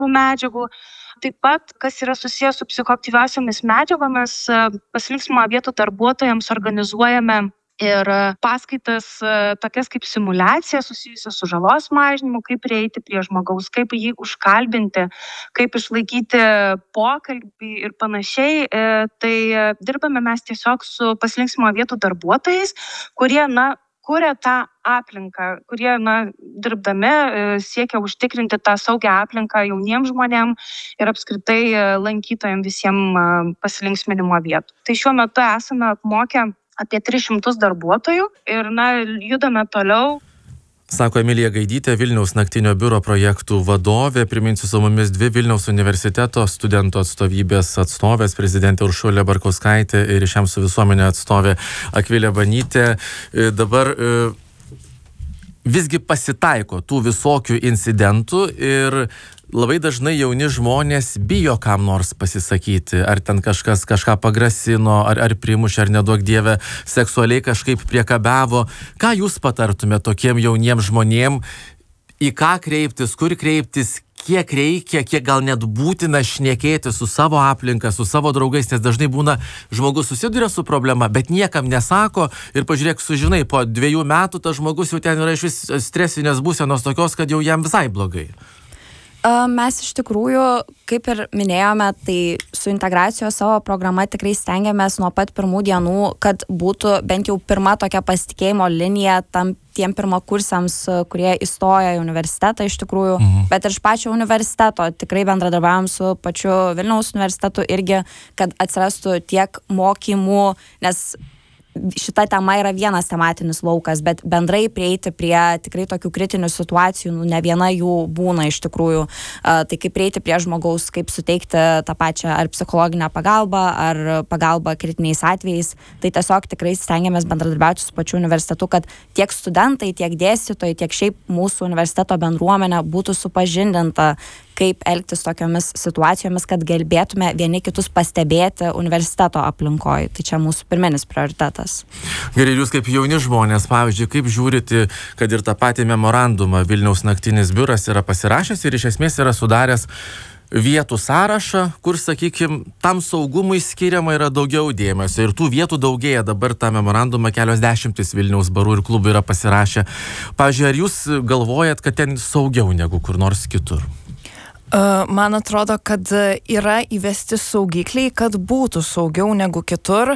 medžiagų. Taip pat, kas yra susijęs su psichoaktyviausiamis medžiagomis, pasilinksminimo vietų darbuotojams organizuojame ir paskaitas tokias kaip simuliacija susijusi su žalos mažinimu, kaip prieiti prie žmogaus, kaip jį užkalbinti, kaip išlaikyti pokalbį ir panašiai. Tai dirbame mes tiesiog su pasilinksminimo vietų darbuotojais, kurie, kuria tą aplinką, kurie, dirbdami siekia užtikrinti tą saugią aplinką jauniems žmonėms ir apskritai lankytojams visiems pasilinksminimo vietų. Tai šiuo metu esame apmokę apie 300 darbuotojų ir, judame toliau. Sako Emilija Gaidytė, Vilniaus naktinio biuro projektų vadovė. Priminsiu su mumis dvi Vilniaus universiteto studentų atstovybės atstovės, prezidentė Uršulė Barkauskaitė ir Ryšiams su visuomenė atstovė Akvilė Banytė. Dabar visgi pasitaiko tų visokių incidentų ir labai dažnai jauni žmonės bijo kam nors pasisakyti, ar ten kažkas kažką pagrasino, ar primušė, ar neduok dieve seksualiai kažkaip priekabiavo. Ką jūs patartumėte tokiem jauniems žmonėm, į ką kreiptis, kur kreiptis, kiek reikia, kiek gal net būtina šnekėti su savo aplinka, su savo draugais, nes dažnai būna žmogus susiduria su problema, bet niekam nesako ir pažiūrėk, sužinai, po 2 metų tas žmogus jau ten yra iš vis stresinės būsenos tokios, kad jau jam visai blogai. Mes iš tikrųjų, kaip ir minėjome, tai su integracijos savo programa tikrai stengiamės nuo pat pirmų dienų, kad būtų bent jau pirma tokia pasitikėjimo linija tiem pirmakursiams, kurie įstoja į universitetą iš tikrųjų, bet ir iš pačio universiteto tikrai bendradarbiavom su pačiu Vilniaus universitetu irgi, kad atsirastų tiek mokymų, nes šita tema yra vienas tematinis laukas, bet bendrai prieiti prie tikrai tokių kritinių situacijų, ne viena jų būna iš tikrųjų. Tai kaip prieiti prie žmogaus, kaip suteikti tą pačią ar psichologinę pagalbą, ar pagalbą kritiniais atvejais. Tai tiesiog tikrai stengiamės bendradarbiauti su pačiu universitetu, kad tiek studentai, tiek dėstytojai, tiek šiaip mūsų universiteto bendruomenė būtų supažindinta, kaip elgtis tokiomis situacijomis, kad gebėtume vieni kitus pastebėti universiteto aplinkoje. Tai čia mūsų pirminis prioritetas. Gerai, jūs kaip jauni žmonės, pavyzdžiui, kaip žiūrite, kad ir tą patį memorandumą Vilniaus naktinis biuras yra pasirašęs ir iš esmės yra sudaręs vietų sąrašą, kur, sakykime, tam saugumui skiriama yra daugiau dėmesio ir tų vietų daugėja. Dabar tą memorandumą kelios dešimtis Vilniaus barų ir klubų yra pasirašę. Pavyzdžiui, ar jūs galvojat, kad ten saugiau negu kur nors kitur? Man atrodo, kad yra įvesti saugikliai, kad būtų saugiau negu kitur.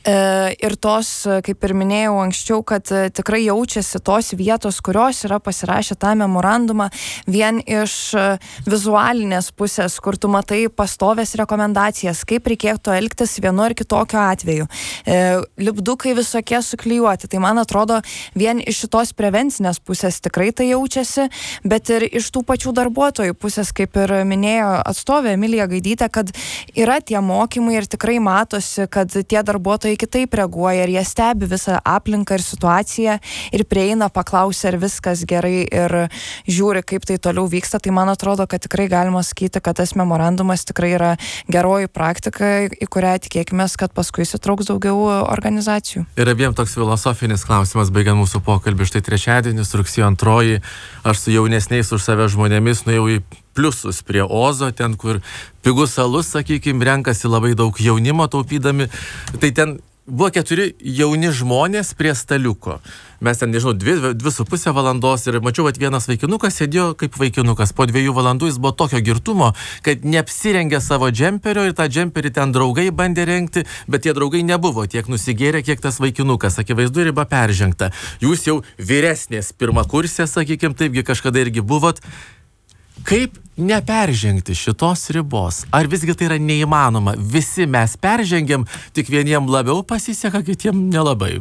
Ir tos, kaip ir minėjau anksčiau, kad tikrai jaučiasi tos vietos, kurios yra pasirašę tą memorandumą, vien iš vizualinės pusės, kur tu matai pastovės rekomendacijas, kaip reikėtų elgtis vienu ar kitokiu atveju. Lipdukai visokie suklijuoti. Tai man atrodo, vien iš šitos prevencinės pusės tikrai tai jaučiasi, bet ir iš tų pačių darbuotojų pusės, kaip ir minėjo atstovė Emilija Gaidytė, kad yra tie mokymai ir tikrai matosi, kad tie darbuotojai kitaip reaguoja ir jie stebi visą aplinką ir situaciją ir prieina, paklausia, ar viskas gerai ir žiūri, kaip tai toliau vyksta. Tai man atrodo, kad tikrai galima sakyti, kad tas memorandumas tikrai yra geroji praktika, į kurią tikėkime, kad paskui įsitrauks daugiau organizacijų. Ir abiem toks filosofinis klausimas, baigiant mūsų pokalbį. Štai trečiadienis, rugsėjo 2, aš su jaunesniais už save žmonėmis nuėjau į Pliusus prie Ozo, ten, kur pigus alus, sakykime, renkasi labai daug jaunimo taupydami. Tai ten buvo 4 jauni žmonės prie staliuko. Mes ten, nežinau, 2,5 valandos ir mačiau, kad vienas vaikinukas sėdėjo kaip vaikinukas. Po 2 valandų jis buvo tokio girtumo, kad neapsirengė savo džemperio ir tą džemperį ten draugai bandė rengti, bet tie draugai nebuvo tiek nusigėrę, kiek tas vaikinukas. Akivaizdu, riba peržengta. Jūs jau vyresnės pirmakursės, sakykime, taipgi kažkada irgi buvot. Kaip neperžengti šitos ribos? Ar visgi tai yra neįmanoma? Visi mes peržengiam, tik vieniem labiau pasiseka, kitiem nelabai.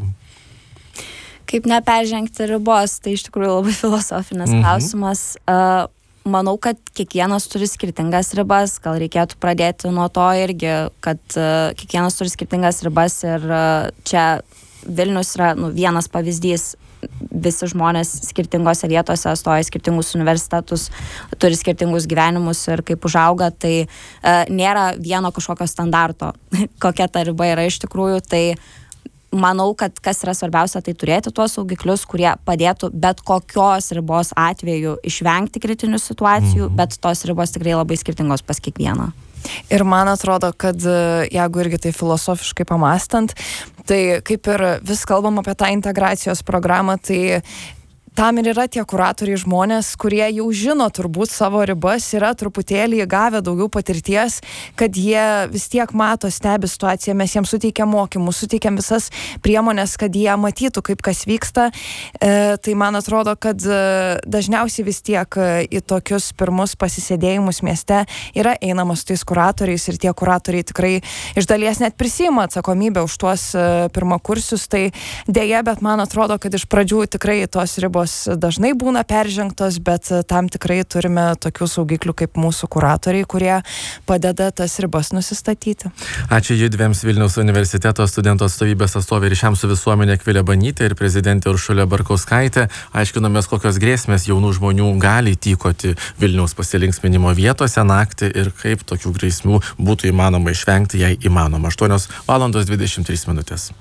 Kaip neperžengti ribos, tai iš tikrųjų labai filosofinis klausimas. Manau, kad kiekvienas turi skirtingas ribas, gal reikėtų pradėti nuo to irgi, kad kiekvienas turi skirtingas ribas ir čia Vilnius yra vienas pavyzdys. Visi žmonės skirtingose vietose stoja skirtingus universitetus, turi skirtingus gyvenimus ir kaip užauga, tai nėra vieno kažkokio standarto, kokia ta riba yra iš tikrųjų. Tai manau, kad kas yra svarbiausia, tai turėti tuos saugiklius, kurie padėtų bet kokios ribos atveju išvengti kritinių situacijų, bet tos ribos tikrai labai skirtingos pas kiekvieną. Ir man atrodo, kad jeigu irgi tai filosofiškai pamąstant, tai kaip ir vis kalbam apie tą integracijos programą, tai tam ir yra tie kuratoriai žmonės, kurie jau žino turbūt savo ribas, yra truputėlį gavę daugiau patirties, kad jie vis tiek mato, stebi situaciją, mes jiems suteikiam mokymus, suteikiam visas priemonės, kad jie matytų, kaip kas vyksta. Tai man atrodo, kad dažniausiai vis tiek į tokius pirmus pasisėdėjimus mieste yra einama su tais kuratoriais ir tie kuratoriai tikrai iš dalies net prisima atsakomybę už tuos pirmakursius. Tai dėja, bet man atrodo, kad iš pradžių tikrai tos ribos dažnai būna peržengtos, bet tam tikrai turime tokių saugiklių kaip mūsų kuratoriai, kurie padeda tas ribas nusistatyti. Ačiū judviems Vilniaus universiteto studentų atstovybės atstovė ryšiams su visuomenė Akvilė Banytė ir prezidentė Uršulė Barkauskaitė. Aiškinomės, kokios grėsmės jaunų žmonių gali tykoti Vilniaus pasilinksminimo vietose naktį ir kaip tokių grėsmių būtų įmanoma išvengti, jei įmanoma. 8:23.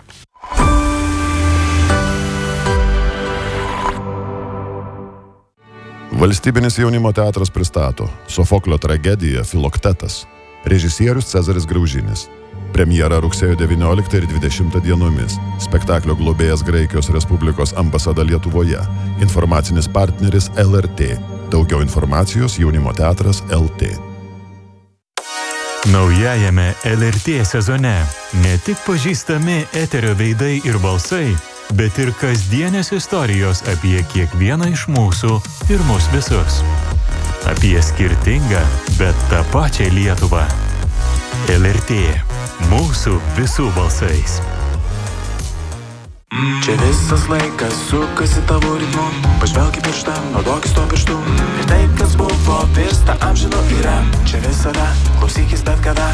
Valstybinis jaunimo teatras pristato Sofoklio tragediją Filoktetas. Režisierius Cezaris Graužinis. Premjera rugsėjo 19 ir 20 dienomis. Spektaklio globėjas Graikijos Respublikos ambasada Lietuvoje. Informacinis partneris LRT. Daugiau informacijos Jaunimo teatras LT. Naujajame LRT sezone ne tik pažįstami eterio veidai ir balsai, bet ir kasdienės istorijos apie kiekvieną iš mūsų ir mus visus. Apie skirtingą, bet tą pačią Lietuvą. LRT. Mūsų visų balsais. Čia visas laikas sukasi tavo ritmu. Pažvelk į pirštą, naudokis to pirštu. Ir tai, kas buvo, virsta amžinu yra. Čia visada, klausykis bet kada.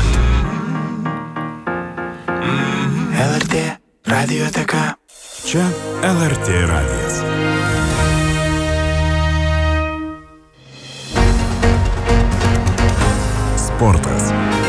LRT radioteka. Čia LRT radijas. Sportas.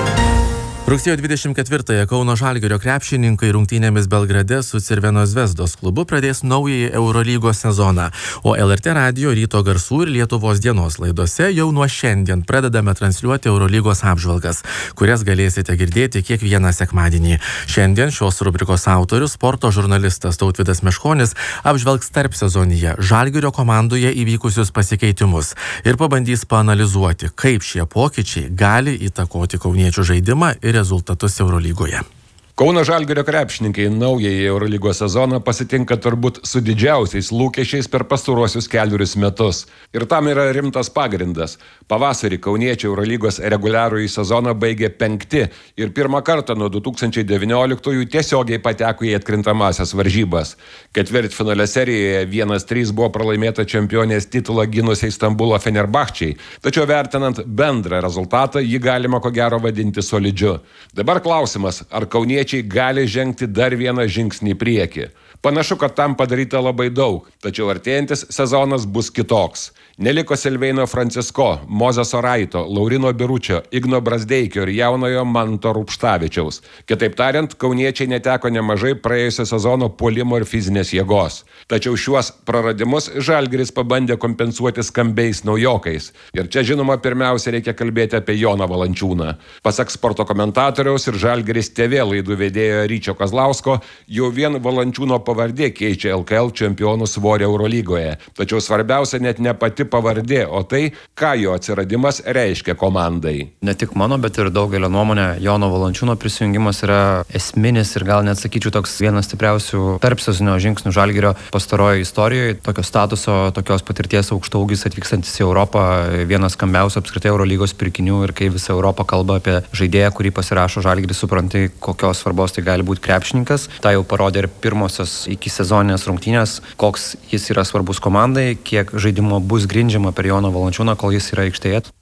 Rugsėjo 24-ąją Kauno Žalgirio krepšininkai rungtynėmis Belgrade su Crvenos Zvezdos klubu pradės naująjį Eurolygos sezoną, o LRT radijo Ryto garsų ir Lietuvos dienos laidose jau nuo šiandien pradedame transliuoti Eurolygos apžvalgas, kurias galėsite girdėti kiekvieną sekmadienį. Šiandien šios rubrikos autorius, sporto žurnalistas Tautvydas Meškonis, apžvelgs tarp sezonyje Žalgirio komandoje įvykusius pasikeitimus ir pabandys paanalizuoti, kaip šie pokyčiai gali įtakoti kauniečių žaidimą ir rezultatus Eurolygoje. Kauno Žalgirio krepšininkai naująjį Eurolygos sezoną pasitinka turbūt su didžiausiais lūkesčiais per pastaruosius 4 metus. Ir tam yra rimtas pagrindas. Pavasarį kauniečiai Eurolygos reguliarųjį sezoną baigė 5 ir pirmą kartą nuo 2019-ųjų tiesiogiai pateko į atkrintamąsias varžybas. Ketvirtfinalio serijoje 1-3 buvo pralaimėta čempionės titulą gynusiai Stambulo Fenerbahčei, tačiau vertinant bendrą rezultatą, jį galima ko gero vadinti solidžiu. Dabar klausimas, ar kauniečiai gali žengti dar vieną žingsnį į priekį. Panašu, kad tam padaryta labai daug, tačiau artėjantis sezonas bus kitoks. Neliko Silveino Francisko, Mozeso Raito, Laurino Biručio, Igno Brazdeikio ir jaunojo Manto Rupštavičiaus. Kitaip tariant, kauniečiai neteko nemažai praėjusio sezono puolimo ir fizinės jėgos. Tačiau šiuos praradimus Žalgiris pabandė kompensuoti skambiais naujokais. Ir čia, žinoma, pirmiausia reikia kalbėti apie Joną Valančiūną. Pasak sporto komentatoriaus ir Žalgiris TV laidų vedėjo Ryčio Kazlausko, jau vien Valančiūno pavardė keičia LKL čempionų svorį Eurolygoje. Tačiau svarbiausia net ne pati pavardė, o tai, ką jo atsiradimas reiškia komandai. Ne tik mano, bet ir daugelio nuomonė, Jono Valančiūno prisijungimas yra esminis ir gal net sakyčiau toks vienas stipriausių tarpsezoninio žingsnių Žalgirio pastarojoje istorijoje. Tokio statuso, tokios patirties aukštaūgis atvykstantis į Europą, vienas skambiausių apskritai Eurolygos pirkinių ir kai visa Europa kalba apie žaidėją, kurį pasirašo Žalgiris, supranti, kokios svarbos tai gali būti krepšininkas. Tai jau parodė ir pirmosios iki sezoninės rungtynės, koks jis yra svarbus komandai, kiek žaidimo bus grindžiama per Joną Valančiūną, kol jis yra aikštėje.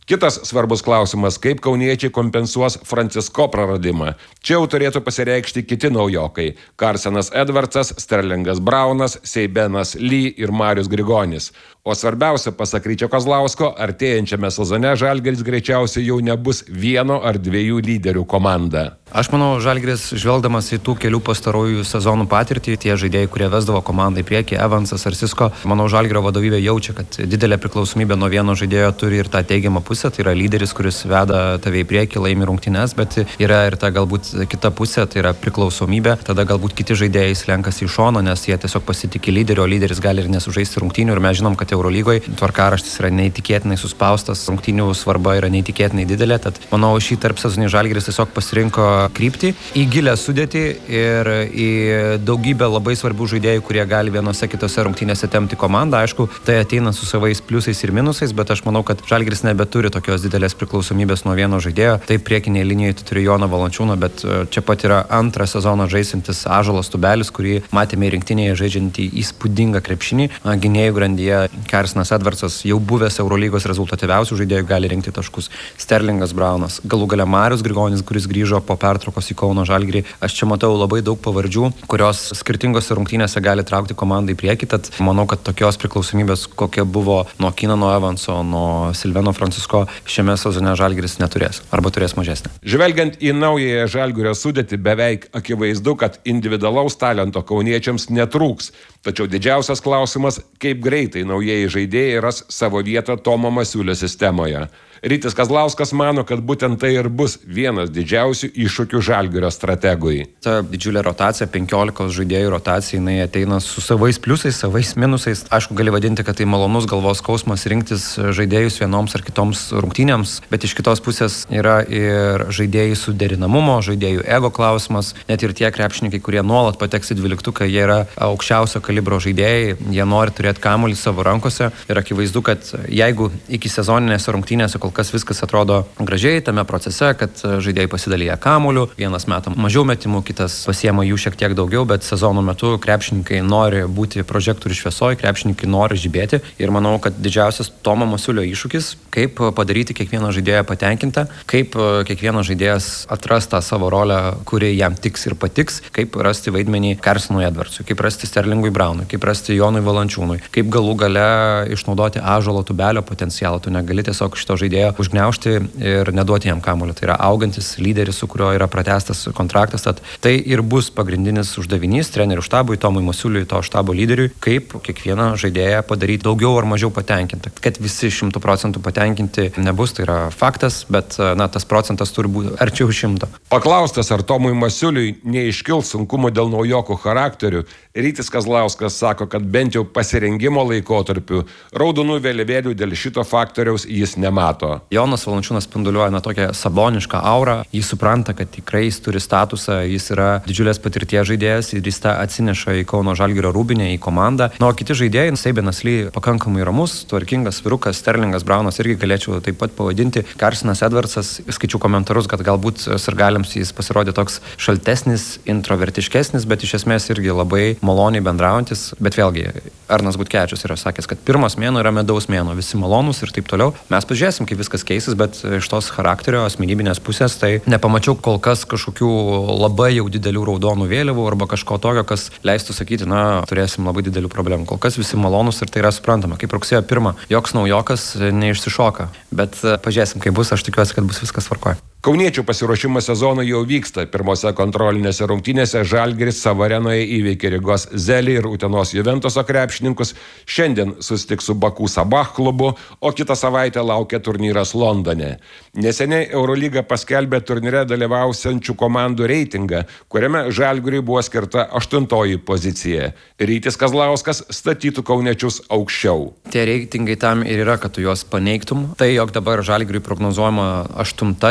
Kitas svarbus klausimas, kaip kauniečiai kompensuos Francisko praradimą. Čia jau turėtų pasireikšti kiti naujokai – Carsonas Edwardsas, Sterlingas Braunas, Seibenas Lee ir Marius Grigonis. O svarbiausia, pasak Ryčio Kazlausko, artėjančiame sezone Žalgiris greičiausiai jau nebus vieno ar dviejų lyderių komanda. Aš manau, Žalgiris, žvelgdamas į tų kelių pastarųjų sezonų patirtį, tie žaidėjai, kurie vesdavo komandą į priekį, Evansas ar Sisko, manau, Žalgirio vadovybė jaučia, kad didelė priklausomybė nuo vieno žaidėjo turi ir tą teigiamą pusę, tai yra lyderis, kuris veda tave į priekį, laimi rungtynes, bet yra ir ta galbūt kita pusė, tai yra priklausomybė, tada galbūt kiti žaidėjai slenkasi į šoną, nes jie tiesiog pasitikė lyderio, lyderis gali ir nesužaisti rungtynių ir mes žinom, kad Eurolygoje tvarkaraštis yra neįtikėtinai suspaustas, rungtynių svarba yra neįtikėtinai didelė, tad manau, šį tarpsezonį Žalgiris tiesiog pasirinko kryptį į gilę sudėtį ir į daugybę labai svarbių žaidėjų, kurie gali vienose kitose rungtynėse tempti komandą. Aišku, tai ateina su savais pliusais ir minusais, bet aš manau, kad Žalgiris nebeturi tokios didelės priklausomybės nuo vieno žaidėjo. Taip, priekinėje linijoje tu turi Joną Valančiūną, bet čia pat yra antrą sezoną žaisintis Ąžuolas Tubelis, kurį matėme rinktinėje žaidžiantį įspūdingą krepšinį. Gynėjų grandyje Carsonas Edwardsas, jau buvęs Eurolygos rezultatyviausių žaidėjų, gali rinkti taškus. Sterlingas Braunas, galų gale Marius Grigonis, kuris grįžo po pertraukos į Kauno Žalgirį. Aš čia matau labai daug pavardžių, kurios skirtingose rungtynėse gali traukti komandą į priekį, tad manau, kad tokios priklausomybės, kokia buvo nuo Keenano Evanso, nuo Silveno Francisko, šiame sezone Žalgiris neturės, arba turės mažesnę. Žvelgiant į naująją Žalgirio sudėtį, beveik akivaizdu, kad individualaus talento kauniečiams netrūks. Tačiau didžiausias klausimas, kaip greitai naujieji žaidėjai ras savo vietą Tomo Masiulio sistemoje. Rytis Kazlauskas mano, kad būtent tai ir bus vienas didžiausių iššūkių Žalgirio strategui. Ta didžiulė rotacija, 15 žaidėjų rotacija, jinai ateina su savais pliusais, savais minusais. Aišku, gali vadinti, kad tai malonus galvos skausmas rinktis žaidėjus vienoms ar kitoms rungtynėms, bet iš kitos pusės yra ir žaidėjų suderinamumo, žaidėjų ego klausimas. Net ir tie krepšininkai, kurie nuolat pateks į dvyliktuką, jie yra aukščiausio kalibro žaidėjai, jie nori turėti kamuolį savo rankose. Ir akivaizdu, kad jeigu iki sezoninėse rungtynėse kol kas viskas atrodo gražiai tame procese, kad žaidėjai pasidalyja kamuoliu, vienas meta mažiau metimų, kitas pasiema jų šiek tiek daugiau, bet sezono metu krepšininkai nori būti prožektorių šviesoj, krepšininkai nori žibėti ir manau, kad didžiausias Tomo Masiulio iššūkis, kaip padaryti kiekvieną žaidėją patenkintą, kaip kiekvienas žaidėjas atras tą savo rolę, kuri jam tiks ir patiks, kaip rasti vaidmenį Carsonui Edwardsui, kaip rasti Sterlingui Braunui, kaip rasti Jonui Valančiūnui, kaip galų gale išnaudoti Ąžuolo Tubelio potencialą. Tu negali tiesiog šito žaidėjo užgniaužti ir neduoti jam kamuolio. Tai yra augantis lyderis, su kuriuo yra pratęstas kontraktas. Tad tai ir bus pagrindinis uždavinys trenerių štabui, Tomui Masiuliui, to štabo lyderiui, kaip kiekvieną žaidėją padaryti daugiau ar mažiau patenkintą. Kad visi 100% patenkinti nebus, tai yra faktas, bet tas procentas turi būti arčiau 100. Paklaustas, ar Tomui Masiuliui neiškils sunkumų dėl naujokų charakterių, Rytis Kazlauskas sako, kad bent jau pasirengimo laikotarpiu raudonų vėliavėlių dėl šito faktoriaus jis nemato. Jonas Valančiūnas spinduliuoja tokią sabonišką aurą, jis supranta, kad tikrai jis turi statusą, jis yra didžiulės patirties žaidėjas ir jis tą atsineša į Kauno Žalgirio rūbinę, į komandą. O kiti žaidėjai, Seibenas Lee pakankamai ramus, tvarkingas vyrukas, Sterlingas Braunas irgi galėčiau taip pat pavadinti, Carsonas Edwardsas, skaičiau komentarus, kad galbūt sirgaliams jis pasirodė toks šaltesnis, introvertiškesnis, bet iš esmės irgi labai maloniai bendraujantis, bet vėlgi Arnas Butkevičius yra sakęs, kad pirmas mėnuo yra medaus mėnuo, visi malonūs ir taip toliau. Mes pažiūrėsim, kaip viskas keisis, bet iš tos charakterio, asmenybinės pusės, tai nepamačiau kol kas kažkokių labai jau didelių raudonų vėliavų arba kažko tokio, kas leistų sakyti, turėsim labai didelių problemų. Kol kas visi malonūs ir tai yra suprantama. Kaip rugsėjo 1, joks naujokas neišsišoka, bet pažiūrėsim, kaip bus, aš tikiuosi, kad bus viskas tvarkoje. Kauniečių pasiruošimas sezonui jau vyksta. Pirmose kontrolinėse rungtynėse Žalgiris savo arenoje įveikė Rygos Zelį ir Utenos Juventuso krepšininkus. Šiandien susitiks su Baku Sabah klubu, o kitą savaitę laukia turnyras Londone. Neseniai Eurolyga paskelbė turnyre dalyvausiančių komandų reitingą, kuriame Žalgiriui buvo skirta 8 pozicija. Rytis Kazlauskas statytų kauniečius aukščiau. Tie reitingai tam ir yra, kad tu juos paneigtum. Tai, jog dabar Žalgiriui prognozuojama 8 vieta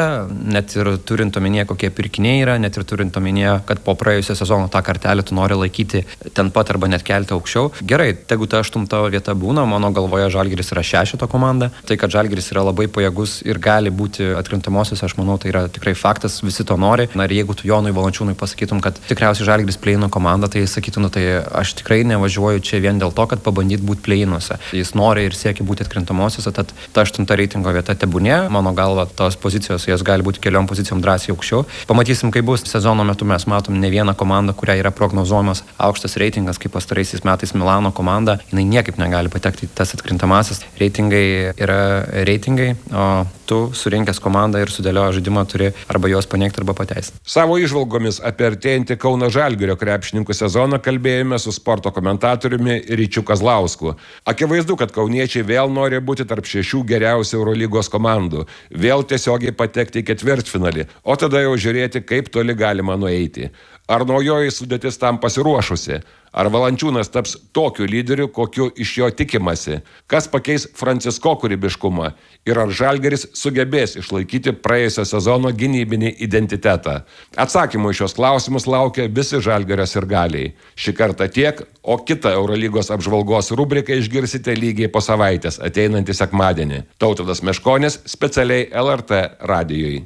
net ir turint omenyje, kokie pirkiniai yra, net ir turint omenyje, kad po praėjusio sezono tą kartelę tu nori laikyti ten pat arba net kelti aukščiau. Gerai, tegu ta 8 vieta būna, mano galvoje Žalgiris yra 6 komanda. Tai, kad Žalgiris yra labai pajėgus ir gali būti atkrintamosios, aš manau, tai yra tikrai faktas, visi to nori. Na ir jeigu tu Jonui Valančiūnui pasakytum, kad tikriausiai Žalgiris play-ino komanda, tai sakytum, tai aš tikrai nevažiuoju čia vien dėl to, kad pabandyt būti play-inuose. Jis nori ir siekia būti atkrintamosiose, tad ta 8 reitingo vieta tebūnė. Mano galva, tos pozicijos, jos gali būti keliom pozicijom drąsiai aukščiau. Pamatysim, kaip bus. Sezono metu mes matom ne vieną komandą, kurią yra prognozuojamas aukštas reitingas, kaip pastaraisiais metais Milano komanda. Jinai niekaip negali patekti į tas atkrintamasis. Reitingai yra reitingai, o tu surinkęs komandą ir sudėliojo žaidimą turi arba juos paneigti, arba pateisinti. Savo įžvalgomis apie artėjantį Kauno Žalgirio krepšininkų sezoną kalbėjome su sporto komentatoriumi Ryčiu Kazlausku. Akivaizdu, kad kauniečiai vėl nori būti tarp 6 geriausių Eurolygos komandų, vėl tiesiogiai patekti į ketvirtfinalį, o tada jau žiūrėti, kaip toli galima nueiti. Ar naujoji sudėtis tam pasiruošusi? Ar Valančiūnas taps tokiu lyderiu, kokiu iš jo tikimasi? Kas pakeis Francisko kūrybiškumą? Ir ar Žalgiris sugebės išlaikyti praėjusio sezono gynybinį identitetą? Atsakymų į šios klausimus laukia visi Žalgirio sirgaliai. Šį kartą tiek, o kitą Eurolygos apžvalgos rubriką išgirsite lygiai po savaitės, ateinantį sekmadienį. Tautvydas Meškonis, specialiai LRT radijui.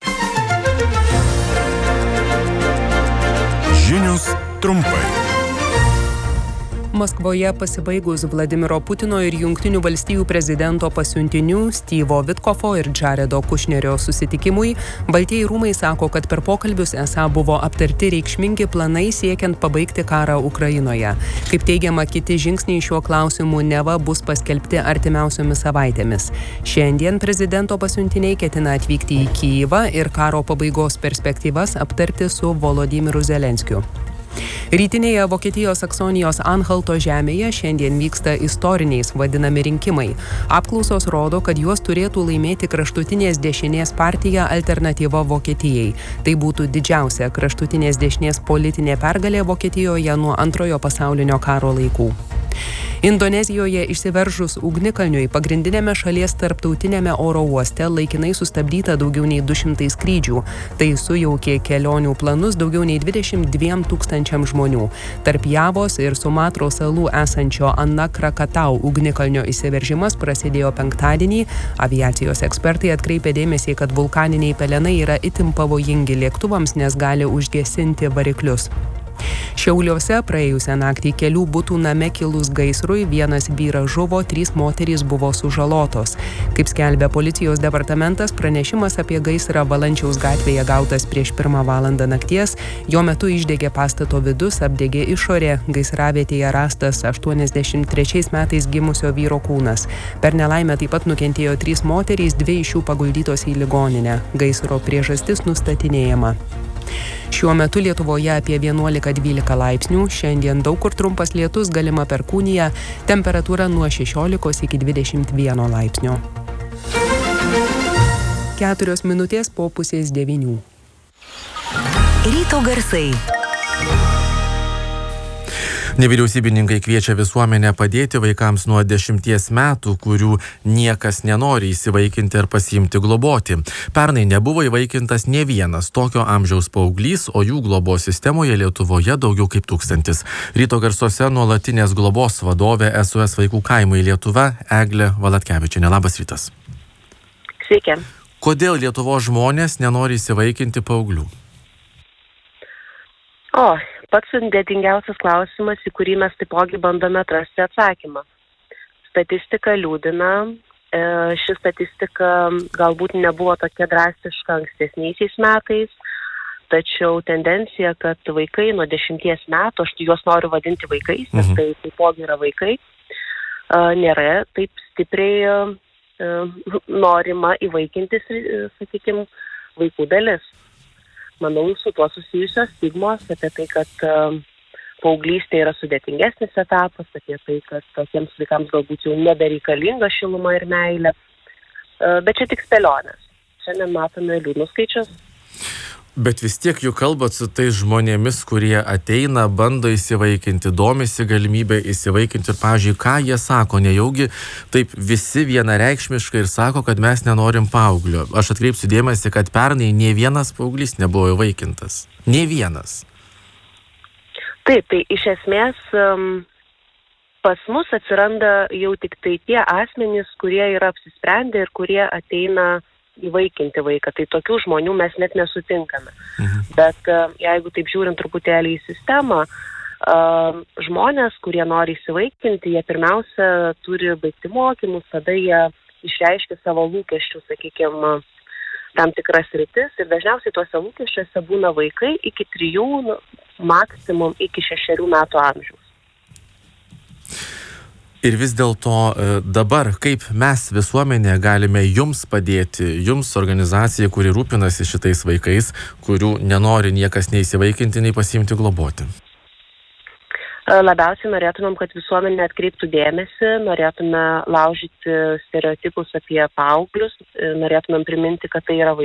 Žinios trumpai. Maskvoje pasibaigus Vladimiro Putino ir Jungtinių valstijų prezidento pasiuntinių Stevo Vitkofo ir Jaredo Kušnerio susitikimui, Baltieji rūmai sako, kad per pokalbius esą buvo aptarti reikšmingi planai siekiant pabaigti karą Ukrainoje. Kaip teigiama, kiti žingsniai šiuo klausimu neva bus paskelbti artimiausiomis savaitėmis. Šiandien prezidento pasiuntiniai ketina atvykti į Kijivą ir karo pabaigos perspektyvas aptarti su Volodymyru Zelenskiu. Rytinėje Vokietijos Saksonijos Anhalto žemėje šiandien vyksta istoriniais vadinami rinkimai. Apklausos rodo, kad juos turėtų laimėti kraštutinės dešinės partija Alternatyva Vokietijai. Tai būtų didžiausia kraštutinės dešinės politinė pergalė Vokietijoje nuo Antrojo pasaulinio karo laikų. Indonezijoje išsiveržus ugnikalniui pagrindinėme šalies tarptautinėme oro uoste laikinai sustabdyta daugiau nei 200 skrydžių. Tai sujaukė kelionių planus daugiau nei 22 000 žmonių. Tarp Javos ir Sumatros salų esančio Anak Krakatau ugnikalnio išsiveržimas prasidėjo penktadienį. Aviacijos ekspertai atkreipė dėmesį, kad vulkaniniai pelenai yra itin pavojingi lėktuvams, nes gali užgesinti variklius. Šiauliuose praėjusią naktį kelių butų name kilus gaisrui, vienas vyras žuvo, 3 moterys buvo sužalotos. Kaip skelbia policijos departamentas, pranešimas apie gaisrą Valančiaus gatvėje gautas prieš 1 valandą nakties. Jo metu išdegė pastato vidus, apdegė išorė. Gaisravietėje rastas 83 metais gimusio vyro kūnas. Per nelaimę taip pat nukentėjo 3 moterys, 2 iš jų paguldytos į ligoninę. Gaisro priežastis nustatinėjama. Šiuo metu Lietuvoje apie 11-12 laipsnių, šiandien daug kur trumpas lietus, galima perkūnija, temperatūra nuo 16 iki 21 laipsnio. 4 minutės po 8:30. Ryto garsai. Nevyriausybininkai kviečia visuomenę padėti vaikams nuo 10 metų, kurių niekas nenori įsivaikinti ar pasiimti globoti. Pernai nebuvo įvaikintas nė vienas tokio amžiaus paauglys, o jų globos sistemoje Lietuvoje daugiau kaip 1000. Ryto garsuose nuolatinės globos vadovė SOS vaikų kaimai Lietuva Eglė Valatkevičienė. Labas rytas. Sveiki. Kodėl Lietuvos žmonės nenori įsivaikinti paauglių? Pats sudėtingiausias klausimas, į kurį mes taipogi bandome atrasti atsakymą. Statistika liūdina. Ši statistika galbūt nebuvo tokia drastiška ankstesniaisiais metais, tačiau tendencija, kad vaikai nuo 10 metų, aš juos noriu vadinti vaikais, nes tai taipogi yra vaikai, nėra taip stipriai norima įvaikinti, sakykime, vaikų dalis. Manau, su tuo susijusios stigmos apie tai, kad paauglystė yra sudėtingesnis etapas, apie tai, kad tokiems vaikams galbūt jau nebereikalinga šiluma ir meilė. Bet čia tik spėlionės. Šiandien matome liūdnus skaičius. Bet vis tiek juk kalbat su tais žmonėmis, kurie ateina, bando įsivaikinti, domisi galimybę įsivaikinti ir, pavyzdžiui, ką jie sako, nejaugi taip visi vienareikšmiškai ir sako, kad mes nenorim paauglio. Aš atkreipsiu dėmesį, kad pernai nė vienas paauglys nebuvo įvaikintas. Nė vienas. Taip, tai iš esmės pas mus atsiranda jau tik tai tie asmenys, kurie yra apsisprendę ir kurie ateina įvaikinti vaiką. Tai tokių žmonių mes net nesutinkame. Bet jeigu taip žiūrint truputėlį į sistemą, žmonės, kurie nori įsivaikinti, jie pirmiausia turi baigti mokymus, tada jie išreiškia savo lūkesčius, sakykime, tam tikras rytis ir dažniausiai tuose lūkesčiuose būna vaikai iki 3, maksimum iki 6 metų amžiaus. Ir vis dėlto dabar, kaip mes visuomenė galime jums padėti, jums organizacija, kuri rūpinasi šitais vaikais, kurių nenori niekas nei įsivaikinti, nei pasiimti globoti? Labiausiai norėtumėm, kad visuomenė atkreiptų dėmesį, norėtume laužyti stereotipus apie paauglius, norėtumėm priminti, kad tai yra